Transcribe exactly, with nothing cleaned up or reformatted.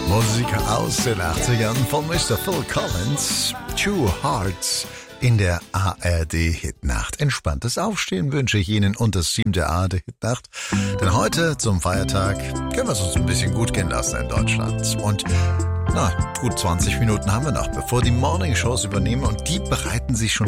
Musik aus den achtzigern von Mister Phil Collins, Two Hearts in der A R D-Hitnacht. Entspanntes Aufstehen wünsche ich Ihnen und das Team der A R D-Hitnacht. Denn heute zum Feiertag können wir es uns ein bisschen gut gehen lassen in Deutschland. Und na, gut zwanzig Minuten haben wir noch, bevor die Morningshows übernehmen und die bereiten sich schon